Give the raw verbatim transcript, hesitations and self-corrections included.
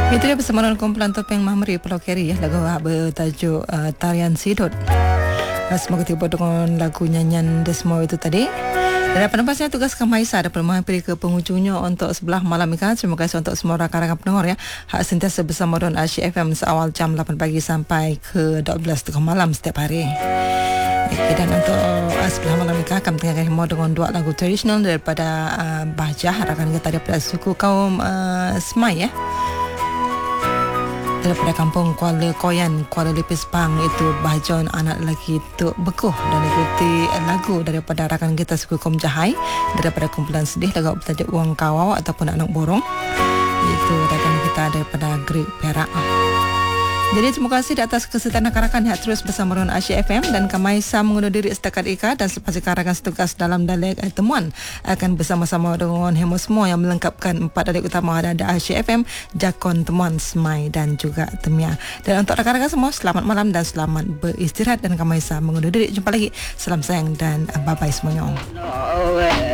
Itu dia bersama dengan kumpulan Topeng Mahmeri Pulau Keri ya, lagu bertajuk uh, Tarian Sidot. Uh, semoga tiba dengan lagu nyanyian Desmo itu tadi. Dan penempasnya tugas Kamaisa dapat menghampiri ke penghujungnya untuk sebelah malam ini. Terima kasih untuk semua rakan-rakan pendengar ya. Hak sentiasa bersama dengan Asyik F M seawal jam lapan pagi sampai ke dua belas tengah malam setiap hari. Okay, dan untuk uh, sebelah malam ini kami tengah himbau dengan dua lagu tradisional daripada uh, Bahjah, rakan kita daripada suku kaum uh, Semai ya. Daripada kampung Kuala Koyan, Kuala Lipis Pang, itu Bahajon anak lelaki Tuk Bekuh, dan ikuti lagu daripada rakan kita suku kaum Jahai daripada kumpulan sedih lagu bertajuk Uang Kawau ataupun Anak Borong, itu rakan kita daripada Great Perak. Jadi terima kasih di atas kesertaan rakan-rakan yang terus bersama dengan Asyik F M, dan Kamaisa mengundur diri setakat ika, dan selepas rakan setugas dalam dalek eh, temuan akan bersama-sama dengan Hemo semua yang melengkapkan empat dalek utama ada Asyik F M, Jakon, Temuan, Semai dan juga Temia. Dan untuk rakan-rakan semua, selamat malam dan selamat beristirahat, dan Kamaisa mengundur diri. Jumpa lagi. Salam sayang dan bye-bye semuanya.